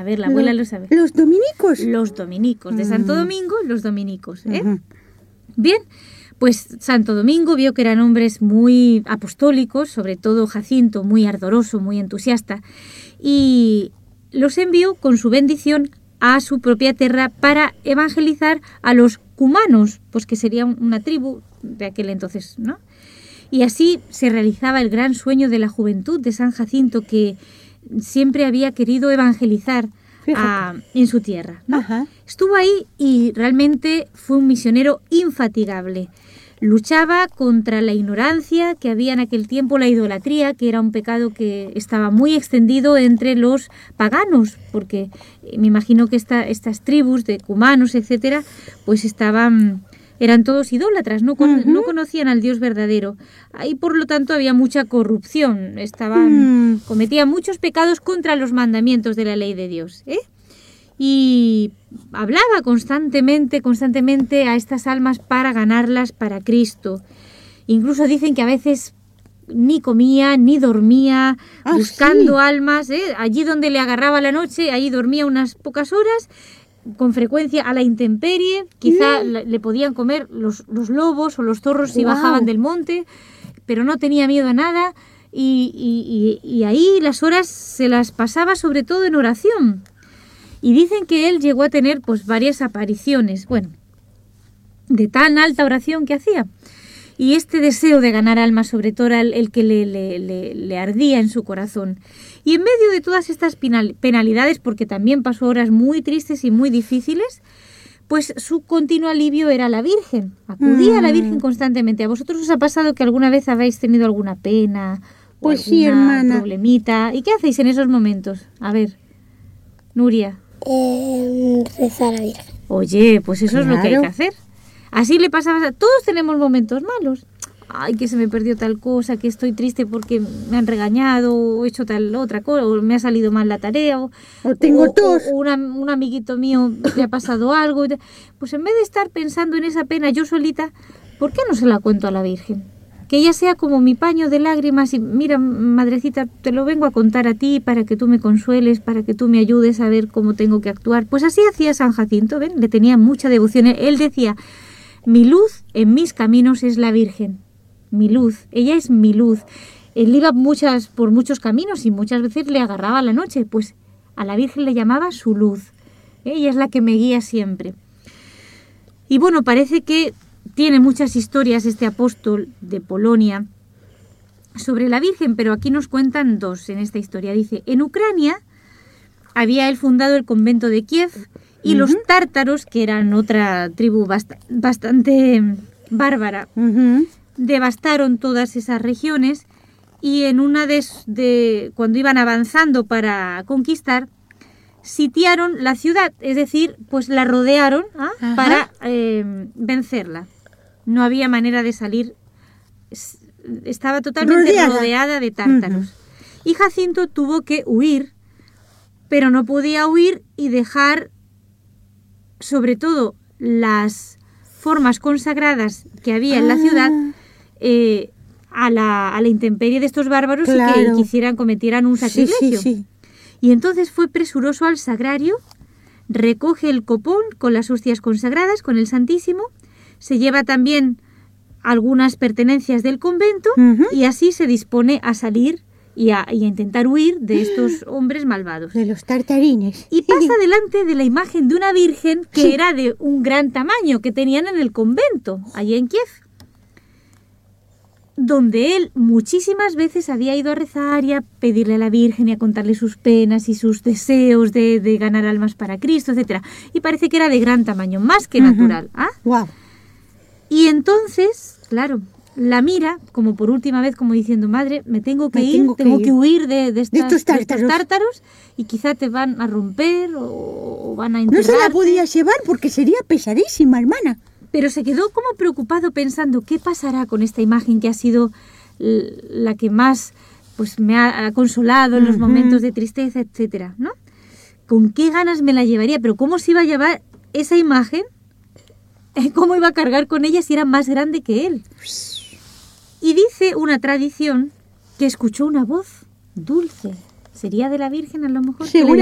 A ver, la abuela lo sabe. ¿Los dominicos? Los dominicos, de Santo Domingo, los dominicos, ¿eh? Bien, pues Santo Domingo vio que eran hombres muy apostólicos, sobre todo Jacinto, muy ardoroso, muy entusiasta, y los envió con su bendición a su propia tierra para evangelizar a los cumanos, pues que serían una tribu de aquel entonces, ¿no? Y así se realizaba el gran sueño de la juventud de San Jacinto, que siempre había querido evangelizar en su tierra, ¿no? Ajá. Estuvo ahí y realmente fue un misionero infatigable. Luchaba contra la ignorancia que había en aquel tiempo, la idolatría, que era un pecado que estaba muy extendido entre los paganos, porque me imagino que estas tribus de cumanos, etcétera, pues eran todos idólatras, no conocían al Dios verdadero. Ahí, por lo tanto, había mucha corrupción, cometían muchos pecados contra los mandamientos de la ley de Dios, ¿eh? Y hablaba constantemente a estas almas para ganarlas para Cristo. Incluso dicen que a veces ni comía ni dormía, buscando almas, ¿eh? Allí donde le agarraba la noche, allí dormía unas pocas horas, con frecuencia a la intemperie, quizá le podían comer los lobos o los zorros si bajaban del monte, pero no tenía miedo a nada, y ahí las horas se las pasaba sobre todo en oración. Y dicen que él llegó a tener pues varias apariciones, bueno, de tan alta oración que hacía. Y este deseo de ganar almas, sobre todo, era el que le ardía en su corazón. Y en medio de todas estas penalidades, porque también pasó horas muy tristes y muy difíciles, pues su continuo alivio era la Virgen. Acudía a la Virgen constantemente. ¿A vosotros os ha pasado que alguna vez habéis tenido alguna pena? Pues sí, hermana. Problemita. ¿Y qué hacéis en esos momentos? A ver, Nuria. Rezar a la Virgen. Oye, pues eso es lo que hay que hacer. Así le pasaba. Todos tenemos momentos malos. Ay, que se me perdió tal cosa, que estoy triste porque me han regañado, o he hecho tal otra cosa, o me ha salido mal la tarea, o tengo tos. O un amiguito mío le ha pasado algo. Pues en vez de estar pensando en esa pena yo solita, ¿por qué no se la cuento a la Virgen? Que ella sea como mi paño de lágrimas y mira, madrecita, te lo vengo a contar a ti para que tú me consueles, para que tú me ayudes a ver cómo tengo que actuar. Pues así hacía San Jacinto, ¿ven? Le tenía mucha devoción. Él decía, mi luz en mis caminos es la Virgen. Mi luz, ella es mi luz. Él iba por muchos caminos y muchas veces le agarraba la noche, pues a la Virgen le llamaba su luz. Ella es la que me guía siempre. Y bueno, parece que tiene muchas historias este apóstol de Polonia sobre la Virgen, pero aquí nos cuentan dos en esta historia. Dice, en Ucrania había él fundado el convento de Kiev y los tártaros, que eran otra tribu bastante bárbara, devastaron todas esas regiones y en una cuando iban avanzando para conquistar, sitiaron la ciudad, es decir, pues la rodearon para vencerla. No había manera de salir, estaba totalmente rodeada de tártaros. Y Jacinto tuvo que huir, pero no podía huir y dejar sobre todo las formas consagradas que había en la ciudad a la intemperie de estos bárbaros y que cometieran un sacrilegio. Sí. Y entonces fue presuroso al sagrario, recoge el copón con las hostias consagradas, con el Santísimo, se lleva también algunas pertenencias del convento y así se dispone a salir y a intentar huir de estos hombres malvados. De los tartarines. Y pasa delante de la imagen de una virgen que era de un gran tamaño, que tenían en el convento, allí en Kiev, donde él muchísimas veces había ido a rezar y a pedirle a la Virgen y a contarle sus penas y sus deseos de ganar almas para Cristo, etc. Y parece que era de gran tamaño, más que natural. Wow. Y entonces, claro, la mira como por última vez, como diciendo, madre, me tengo que huir de estos tártaros y quizá te van a romper o van a enterrarte. No se la podía llevar porque sería pesadísima, hermana. Pero se quedó como preocupado pensando, ¿qué pasará con esta imagen que ha sido la que más pues me ha consolado en los momentos de tristeza, etcétera, ¿no? ¿Con qué ganas me la llevaría? Pero ¿cómo se iba a llevar esa imagen? ¿Cómo iba a cargar con ella si era más grande que él? Y dice una tradición que escuchó una voz dulce. ¿Sería de la Virgen a lo mejor?